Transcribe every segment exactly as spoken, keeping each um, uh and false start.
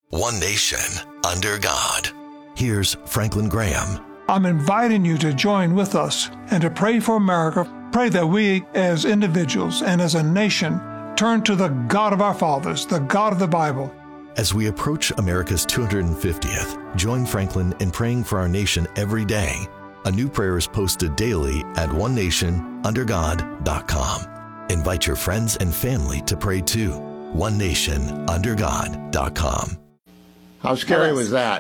One nation, under God. Here's Franklin Graham. I'm inviting you to join with us and to pray for America. Pray that we, as individuals and as a nation, turn to the God of our fathers, the God of the Bible. As we approach America's two hundred fiftieth, join Franklin in praying for our nation every day. A new prayer is posted daily at one nation under god dot com. Invite your friends and family to pray too. one nation under god dot com. How scary was that?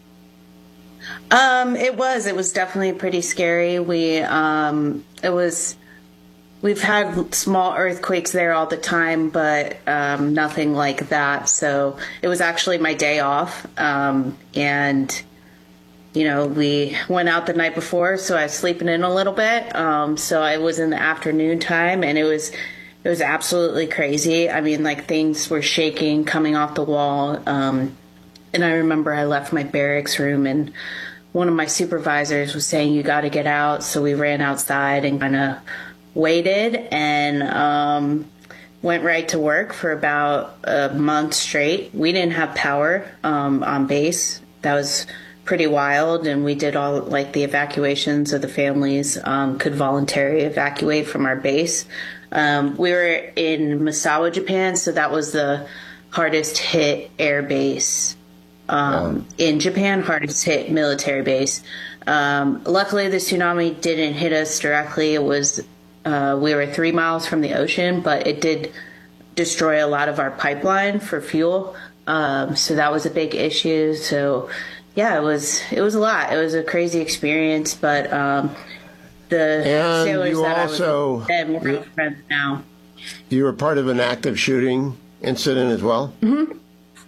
Um, it was. It was definitely pretty scary. We, um, it was, we've had small earthquakes there all the time, but um, nothing like that. So it was actually my day off. Um, and, you know, we went out the night before, so I was sleeping in a little bit. Um, so I was in the afternoon time, and it was, it was absolutely crazy. I mean, like, things were shaking, coming off the wall. Um, And I remember I left my barracks room and one of my supervisors was saying, you got to get out. So we ran outside and kind of waited and um, went right to work for about a month straight. We didn't have power um, on base. That was pretty wild. And we did all like the evacuations of the families um, could voluntarily evacuate from our base. Um, we were in Misawa, Japan. So that was the hardest hit air base. Um, in Japan, hardest hit military base. Um, luckily, the tsunami didn't hit us directly. It was, uh, we were three miles from the ocean, but it did destroy a lot of our pipeline for fuel. Um, so that was a big issue. So yeah, it was, it was a lot. It was a crazy experience, but, um, the and sailors you that also, I was with, them, we're friends now. You were part of an active shooting incident as well? Mm-hmm.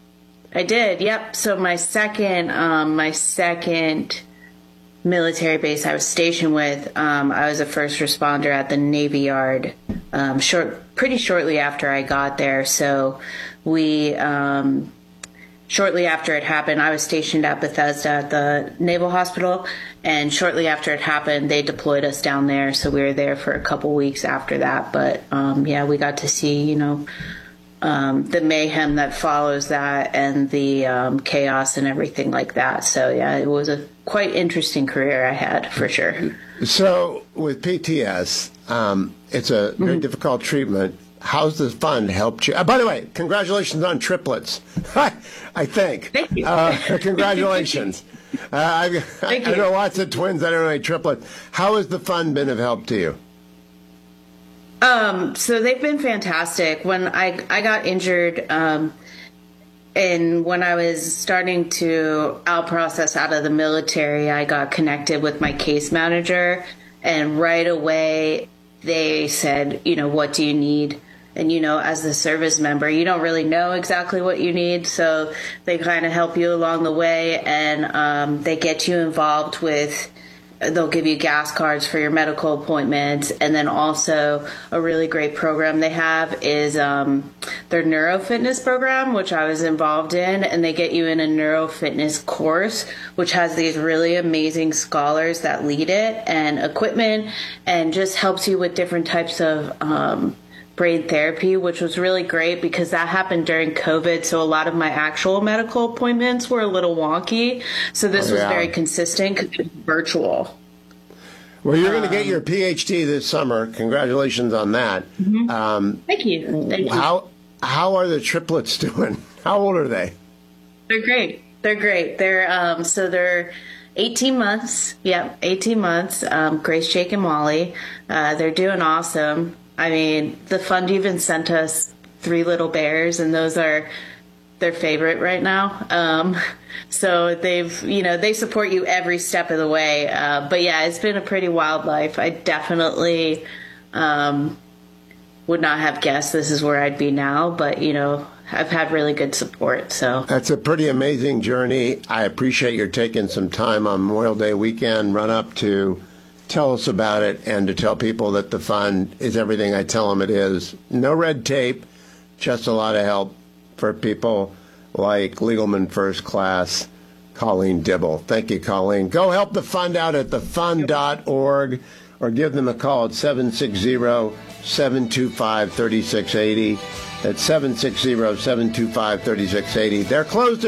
I did, yep. So my second, um, my second military base I was stationed with, um, I was a first responder at the Navy Yard, um, short, pretty shortly after I got there. So we, um, shortly after it happened, I was stationed at Bethesda at the Naval Hospital, and shortly after it happened, they deployed us down there. So we were there for a couple weeks after that. But um, yeah, we got to see, you know, Um, the mayhem that follows that and the um, chaos and everything like that. So, yeah, it was a quite interesting career I had, for sure. So, with P T S, um, it's a very mm-hmm. difficult treatment. How's the fund helped you? Uh, by the way, congratulations on triplets, I think. Thank you. Uh, congratulations. uh, I, Thank I, you. I know lots of twins. I don't know any triplets. How has the fund been of help to you? Um, so they've been fantastic. When I, I got injured, um, and when I was starting to out process out of the military, I got connected with my case manager, and right away they said, you know, what do you need? And, you know, as a service member, you don't really know exactly what you need. So they kind of help you along the way, and, um, they get you involved with, they'll give you gas cards for your medical appointments. And then also a really great program they have is um, their neurofitness program, which I was involved in. And they get you in a neurofitness course, which has these really amazing scholars that lead it and equipment, and just helps you with different types of um, brain therapy, which was really great because that happened during COVID. So a lot of my actual medical appointments were a little wonky. So this oh, yeah. was very consistent because it was virtual. Well, you're um, going to get your P H D this summer. Congratulations on that. Mm-hmm. Um, Thank you. Thank you. How, how are the triplets doing? How old are they? They're great. They're great. They're um, so they're eighteen months. Yep, eighteen months. Um, Grace, Jake, and Molly. Uh, they're doing awesome. I mean, the fund even sent us three little bears, and those are their favorite right now. Um, so they've, you know, they support you every step of the way. Uh, but yeah, it's been a pretty wild life. I definitely um, would not have guessed this is where I'd be now, but, you know, I've had really good support. So that's a pretty amazing journey. I appreciate your taking some time on Memorial Day weekend run up to tell us about it and to tell people that the fund is everything I tell them it is. No red tape, just a lot of help for people like Legalman First Class, Colleen Dibble. Thank you, Colleen. Go help the fund out at the fund dot org or give them a call at seven six zero, seven two five, three six eight zero. That's seven six zero, seven two five, three six eight zero. They're closed